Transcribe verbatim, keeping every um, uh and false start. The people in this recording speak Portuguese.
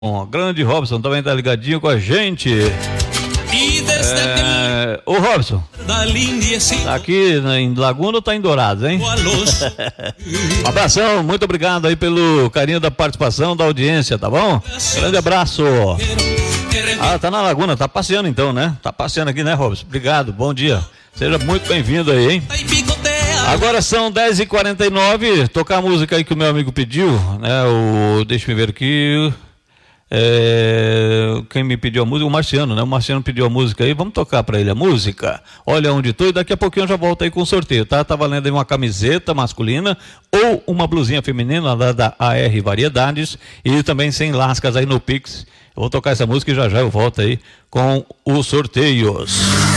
O grande Robson também tá ligadinho com a gente. É, o Robson, tá aqui em Laguna ou tá em Dourados, hein? Um abração, muito obrigado aí pelo carinho da participação, da audiência, tá bom? Grande abraço. Ah, tá na Laguna, tá passeando então, né? Tá passeando aqui, né, Robson? Obrigado, bom dia. Seja muito bem-vindo aí, hein? Agora são dez e quarenta e nove, tocar a música aí que o meu amigo pediu, né? O, deixa eu ver aqui... É, quem me pediu a música, o Marciano, né? O Marciano pediu a música aí, vamos tocar pra ele a música. Olha onde tô, e daqui a pouquinho eu já volto aí com o sorteio, tá? Tá valendo aí uma camiseta masculina ou uma blusinha feminina da, da A R Variedades e também sem lascas aí no Pix. Eu vou tocar essa música e já já eu volto aí com os sorteios.